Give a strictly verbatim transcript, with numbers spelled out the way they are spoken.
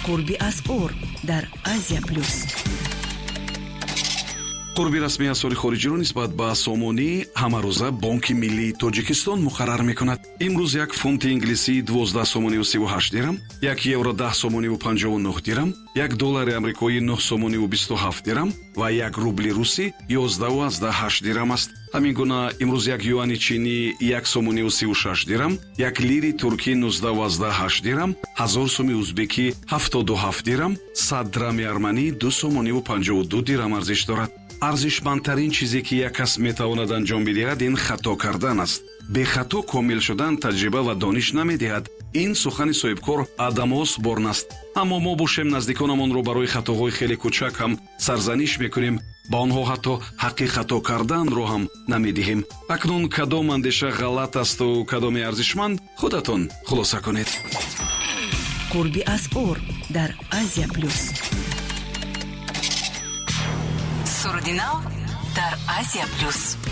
قربی از اور در آسیا پلوس. قربی رسمی اسعار خارجی را نسبت به سامانی همروزه بانک ملی تاجیکستان مقرر میکند. امروز یک فونت انگلیسی دوازده سامانی و سی و هشت درم، یک یورو ده سامانی و پنجاه و نه درم، یک دلار آمریکایی نه سامانی و بیست و هفت درم و یک روبل روسی یازده و هشت درم است. همین گونه امروز یک یوان چینی یک سامانی و سی و شش درم، یک لیری ترکی نوزده و هشت درم، هزار سوم ازبکی هفتاد و هفت درم، صد درم ارمنی دو سامانی و پنجاه و دو درم ارزش دارد. ارزشمندترین چیزی که یک کس میتواند انجام بدهد این خطا کردن است. به خطا کامل شدن تجربه و دانش نمیدهد. این سخن صاحبکار آداموس بورن است. اما ما باشیم نزدیکانمان رو برای خطاهای خیلی کوچک هم سرزنش میکنیم، با آنها حتی حق خطا کردن رو هم نمیدهیم. اکنون کدام اندیشه غلط است و کدام ارزشمند خودتون خلاصه کنید. قربی از اور در آسیا پلوس. سرودیناو در آسیا پلوس.